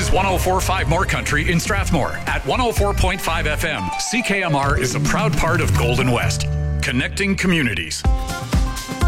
is 104.5 More Country in Strathmore. At 104.5 FM, CKMR is a proud part of Golden West, connecting communities.